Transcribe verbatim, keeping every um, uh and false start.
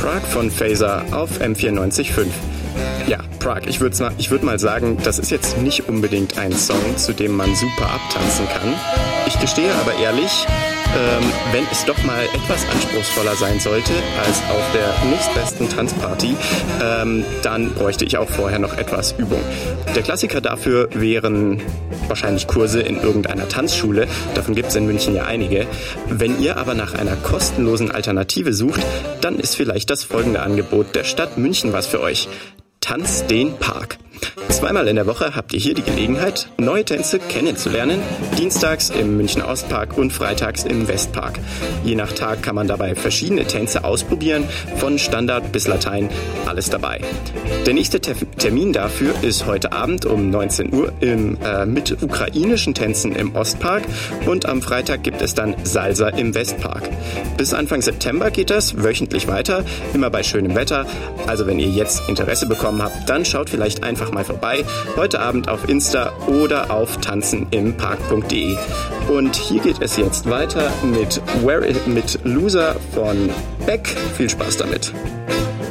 Prague von Phaser auf M vierundneunzig Komma fünf. Ja, Prague, ich würde ich würd mal sagen, das ist jetzt nicht unbedingt ein Song, zu dem man super abtanzen kann. Ich gestehe aber ehrlich, ähm, wenn es doch mal etwas anspruchsvoller sein sollte als auf der nächstbesten Tanzparty, ähm, dann bräuchte ich auch vorher noch etwas Übung. Der Klassiker dafür wären wahrscheinlich Kurse in irgendeiner Tanzschule. Davon gibt es in München ja einige. Wenn ihr aber nach einer kostenlosen Alternative sucht, dann ist vielleicht das folgende Angebot der Stadt München was für euch. Tanz den Park. Zweimal in der Woche habt ihr hier die Gelegenheit, neue Tänze kennenzulernen. Dienstags im München Ostpark und freitags im Westpark. Je nach Tag kann man dabei verschiedene Tänze ausprobieren, von Standard bis Latein, alles dabei. Der nächste Te- Termin dafür ist heute Abend um neunzehn Uhr im, äh, mit ukrainischen Tänzen im Ostpark und am Freitag gibt es dann Salsa im Westpark. Bis Anfang September geht das wöchentlich weiter, immer bei schönem Wetter. Also wenn ihr jetzt Interesse bekommen habt, dann schaut vielleicht einfach mal vorbei. Heute Abend auf Insta oder auf tanzenimpark punkt de. Und hier geht es jetzt weiter mit, Where, mit Loser von Beck. Viel Spaß damit.